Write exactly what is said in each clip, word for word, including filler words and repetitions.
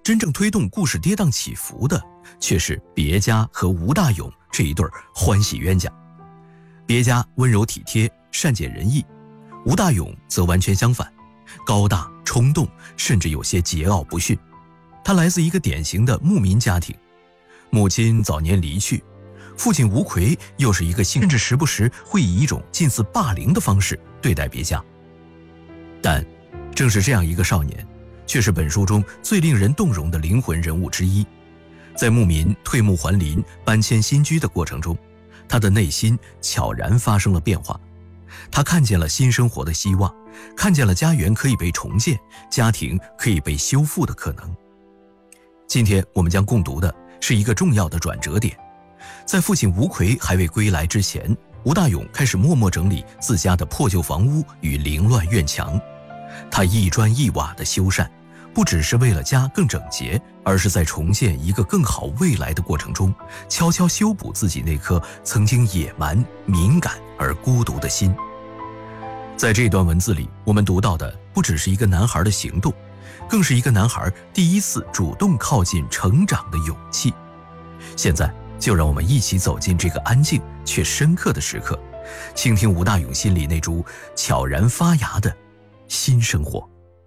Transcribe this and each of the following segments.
真正推动故事跌宕起伏的，却是别家和吴大勇这一对欢喜冤家。别家温柔体贴，善解人意，吴大勇则完全相反，高大冲动，甚至有些桀骜不驯。他来自一个典型的牧民家庭，母亲早年离去，父亲吴奎又是一个性，甚至时不时会以一种近似霸凌的方式对待别家。但正是这样一个少年，却是本书中最令人动容的灵魂人物之一。在牧民退牧还林、搬迁新居的过程中，他的内心悄然发生了变化。他看见了新生活的希望，看见了家园可以被重建，家庭可以被修复的可能。今天我们将共读的是一个重要的转折点。在父亲吴奎还未归来之前，吴大勇开始默默整理自家的破旧房屋与凌乱院墙。他一砖一瓦的修缮，不只是为了家更整洁，而是在重建一个更好未来的过程中，悄悄修补自己那颗曾经野蛮、敏感而孤独的心。在这段文字里，我们读到的不只是一个男孩的行动，更是一个男孩第一次主动靠近成长的勇气。现在就让我们一起走进这个安静却深刻的时刻，倾听吴大勇心里那株悄然发芽的新生活。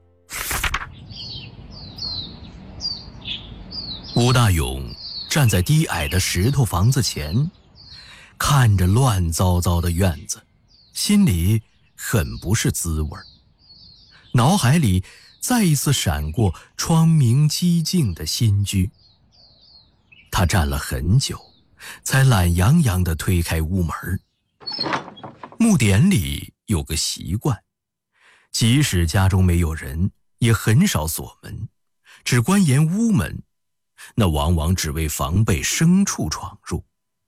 吴大勇站在低矮的石头房子前，看着乱糟糟的院子，心里很不是滋味，脑海里再一次闪过窗明几净的新居。他站了很久，才懒洋洋地推开屋门。牧典里有个习惯，即使家中没有人，也很少锁门，只关严屋门，那往往只为防备牲畜闯入。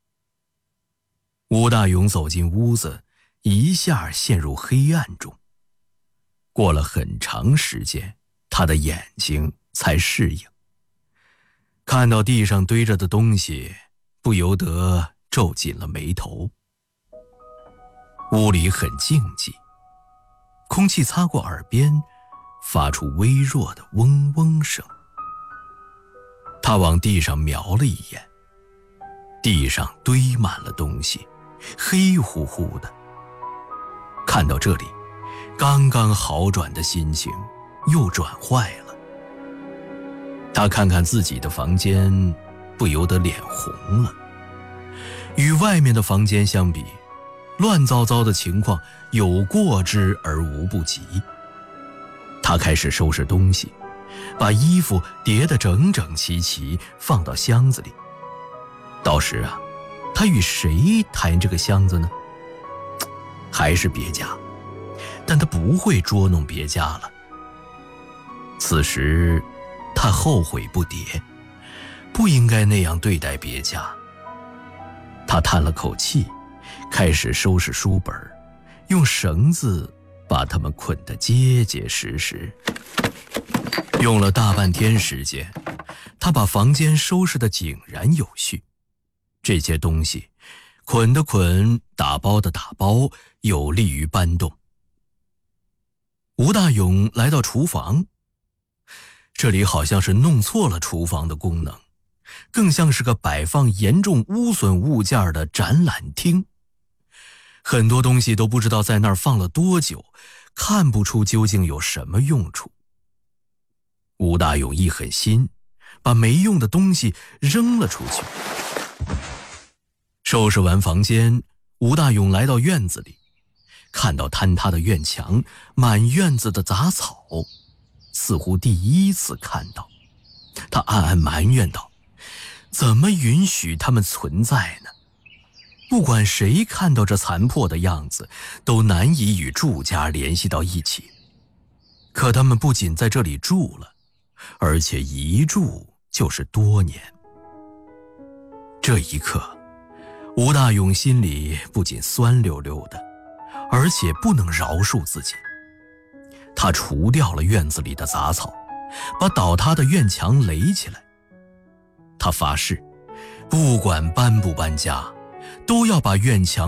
吴大勇走进屋子，一下陷入黑暗中。过了很长时间，他的眼睛才适应。看到地上堆着的东西，不由得皱紧了眉头。屋里很静寂，空气擦过耳边，发出微弱的嗡嗡声。他往地上瞄了一眼，地上堆满了东西，黑乎乎的。看到这里，刚刚好转的心情又转坏了。他看看自己的房间，不由得脸红了。与外面的房间相比，乱糟糟的情况有过之而无不及。他开始收拾东西，把衣服叠得整整齐齐，放到箱子里。到时啊，他与谁谈这个箱子呢？还是别家，但他不会捉弄别家了。此时他后悔不迭，不应该那样对待别家。他叹了口气，开始收拾书本，用绳子把它们捆得结结实实。用了大半天时间，他把房间收拾得井然有序。这些东西捆的捆，打包的打包，有利于搬动。吴大勇来到厨房，这里好像是弄错了厨房的功能，更像是个摆放严重污损物件的展览厅。很多东西都不知道在那儿放了多久，看不出究竟有什么用处。吴大勇一狠心，把没用的东西扔了出去。收拾完房间，吴大勇来到院子里，看到坍塌的院墙，满院子的杂草，似乎第一次看到。他暗暗埋怨道：怎么允许它们存在呢？不管谁看到这残破的样子，都难以与住家联系到一起。可他们不仅在这里住了，而且一住就是多年。这一刻，吴大勇心里不仅酸溜溜的，而且不能饶恕自己。他除掉了院子里的杂草，把倒塌的院墙垒起来。他发誓，不管搬不搬家，都要把院墙